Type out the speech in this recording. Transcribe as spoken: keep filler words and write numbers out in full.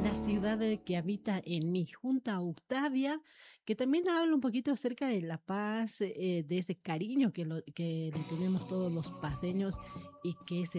La ciudad de que habita en mí, junto a Octavia, que también habla un poquito acerca de la paz, eh, de ese cariño que, lo- que le tenemos todos los paseños y que se